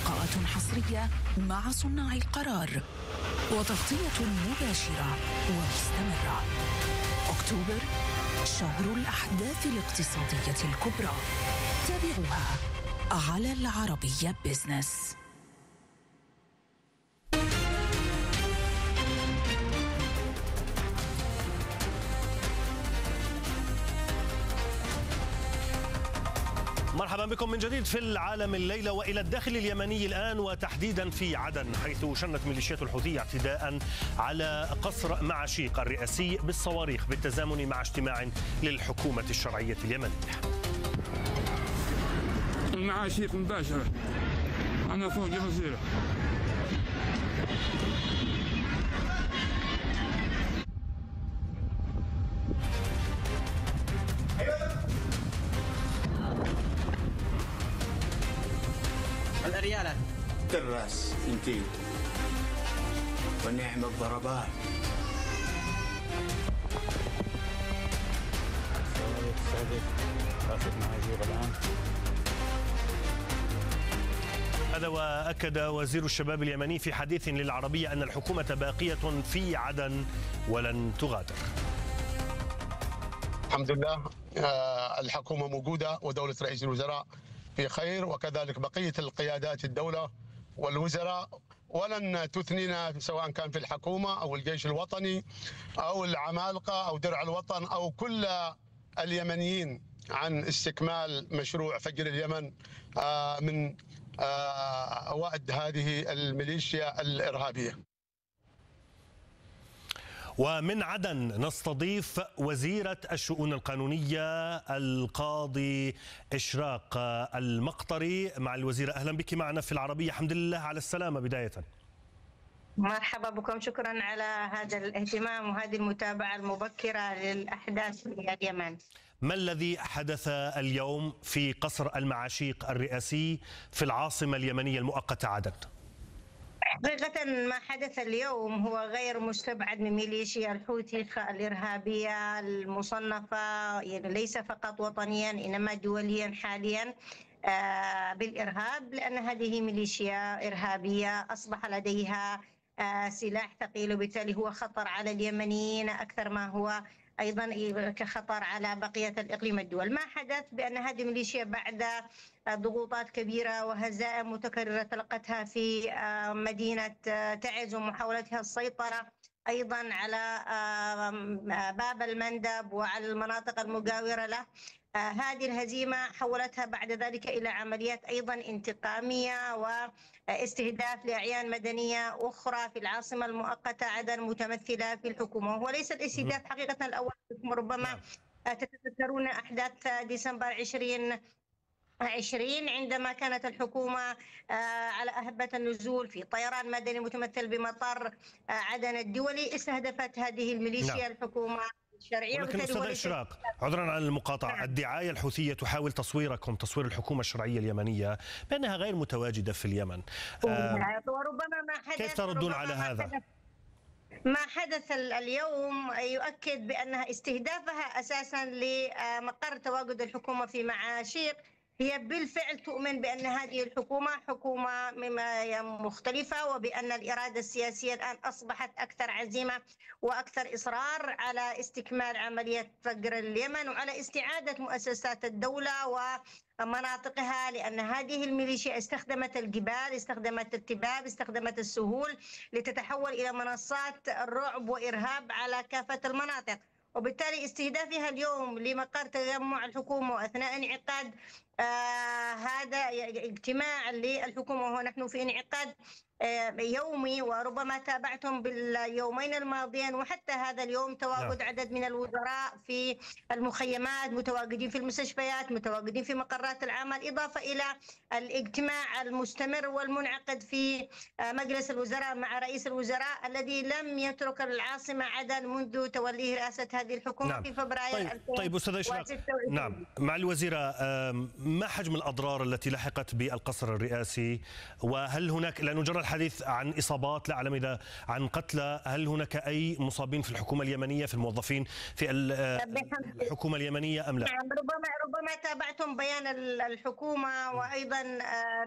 لقاءات حصرية مع صناع القرار وتغطية مباشرة ومستمرة. أكتوبر شهر الأحداث الاقتصادية الكبرى، تابعوها على العربية بيزنس. مرحبا بكم من جديد في العالم الليلة وإلى الداخل اليمني الآن، وتحديدا في عدن، حيث شنت ميليشيات الحوثي اعتداء على قصر معاشيق الرئاسي بالصواريخ بالتزامن مع اجتماع للحكومة الشرعية اليمنية. المعاشيق مباشرة، أنا فوق الجزيرة. الريالات الراس انتين ونعم الضربات. هذا وأكد وزير الشباب اليمني في حديث للعربية أن الحكومة باقية في عدن ولن تغادر. الحمد لله الحكومة موجودة ودولة رئيس الوزراء في خير، وكذلك بقية القيادات الدولة والوزراء، ولن تثنينا سواء كان في الحكومة أو الجيش الوطني أو العمالقة أو درع الوطن أو كل اليمنيين عن استكمال مشروع فجر اليمن من وأد هذه الميليشيا الإرهابية. ومن عدن نستضيف وزيرة الشؤون القانونية القاضي إشراق المقطري مع الوزيرة. أهلا بك معنا في العربية، الحمد لله على السلامة بداية. مرحبا بكم، شكرا على هذا الاهتمام وهذه المتابعة المبكرة للأحداث في اليمن. ما الذي حدث اليوم في قصر المعاشيق الرئاسي في العاصمة اليمنية المؤقتة عدن؟ حقيقة ما حدث اليوم هو غير مستبعد من ميليشيا الحوثي الإرهابية المصنفة، يعني ليس فقط وطنيا إنما دوليا حاليا بالإرهاب، لأن هذه ميليشيا إرهابية أصبح لديها سلاح ثقيل، وبالتالي هو خطر على اليمنيين أكثر ما هو أيضا كخطر على بقية الإقليم الدول. ما حدث بأن هذه الميليشيا بعد ضغوطات كبيرة وهزائم متكررة تلقتها في مدينة تعز ومحاولتها السيطرة أيضا على باب المندب وعلى المناطق المجاورة له، هذه الهزيمة حولتها بعد ذلك إلى عمليات أيضا انتقامية واستهداف لأعيان مدنية أخرى في العاصمة المؤقتة عدن متمثلة في الحكومة. هو ليس الاستهداف حقيقة الأول، ربما تتذكرون أحداث ديسمبر 2020 عندما كانت الحكومة على أهبة النزول في طيران مدني متمثل بمطار عدن الدولي، استهدفت هذه الميليشيا الحكومة الشرعية. ولكن أستاذ إشراق، عذرا عن المقاطعة، الدعاية الحوثية تحاول تصويركم، تصوير الحكومة الشرعية اليمنية بأنها غير متواجدة في اليمن. وربما ما حدث، كيف تردون على هذا؟ ما حدث اليوم يؤكد بأنها استهدافها أساسا لمقر تواجد الحكومة في معاشيق هي بالفعل تؤمن بأن هذه الحكومة حكومة مختلفة، وبأن الإرادة السياسية الآن أصبحت أكثر عزيمة وأكثر إصرار على استكمال عملية فجر اليمن وعلى استعادة مؤسسات الدولة ومناطقها، لأن هذه الميليشيا استخدمت الجبال، استخدمت التباب، استخدمت السهول لتتحول إلى منصات الرعب وإرهاب على كافة المناطق. وبالتالي استهدافها اليوم لمقر تجمع الحكومة وأثناء انعقاد هذا اجتماع للحكومة، ونحن في انعقاد يومي، وربما تابعتم باليومين الماضيين وحتى هذا اليوم تواجد عدد من الوزراء في المخيمات، متواجدين في المستشفيات، متواجدين في مقرات العمل، إضافة إلى الاجتماع المستمر والمنعقد في مجلس الوزراء مع رئيس الوزراء الذي لم يترك العاصمة عدن منذ توليه رئاسة هذه الحكومة في فبراير. طيب أستاذ إشراق، نعم، مع الوزيرة، ما حجم الأضرار التي لحقت بالقصر الرئاسي؟ وهل هناك، لأنه جرى الحديث عن إصابات، لا أعلم إذا عن قتلى، هل هناك أي مصابين في الحكومة اليمنية، في الموظفين في الحكومة اليمنية أم لا؟ نعم، ربما تابعتم بيان الحكومة وأيضا